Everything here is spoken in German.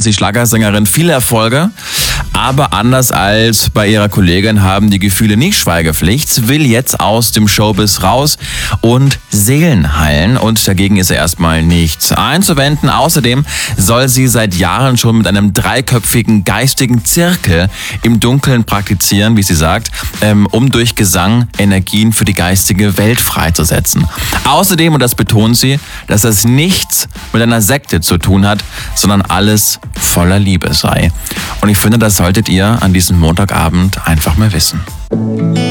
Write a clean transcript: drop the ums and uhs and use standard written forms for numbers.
die Schlagersängerin viele Erfolge, aber anders als bei ihrer Kollegin haben die Gefühle nicht Schweigepflicht, will jetzt aus dem Showbiz raus und Seelen heilen und dagegen ist erstmal nichts einzuwenden. Außerdem soll sie seit Jahren schon mit einem 3-köpfigen geistigen Zirkel im Dunkeln praktizieren, wie sie sagt, um durch Gesang Energien für die geistige Welt freizusetzen. Außerdem, und das betont sie, dass das nichts mit einer Sekte zu tun hat, sondern alles voller Liebe sei. Und ich finde, das solltet ihr an diesem Montagabend einfach mal wissen.